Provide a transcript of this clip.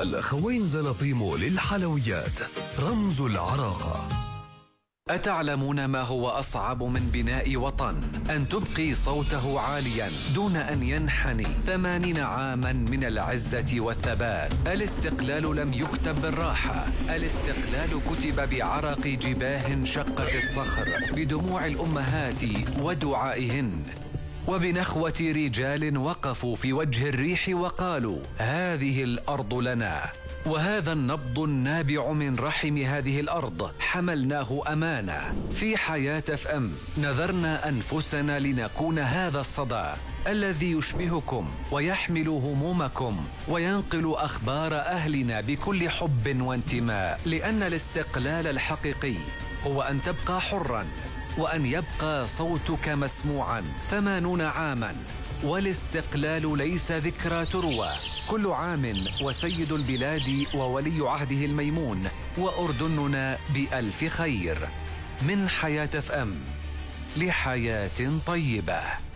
الأخوين زلطيمو للحلويات، رمز العراقة. أتعلمون ما هو أصعب من بناء وطن؟ أن تبقي صوته عاليا دون أن ينحني 80 عاما من العزة والثبات. الاستقلال لم يكتب بالراحة، الاستقلال كتب بعرق جباه شقت الصخر، بدموع الأمهات ودعائهن، وبنخوة رجال وقفوا في وجه الريح وقالوا: هذه الأرض لنا. وهذا النبض النابع من رحم هذه الأرض حملناه أمانة. في حياة FM نذرنا أنفسنا لنكون هذا الصدى الذي يشبهكم ويحمل همومكم وينقل أخبار أهلنا بكل حب وانتماء، لأن الاستقلال الحقيقي هو أن تبقى حراً وأن يبقى صوتك مسموعاً. 80 عاماً والاستقلال ليس ذكرى تروى. كل عام وسيد البلاد وولي عهده الميمون وأردننا بألف خير. من حياة FM لحياة طيبة.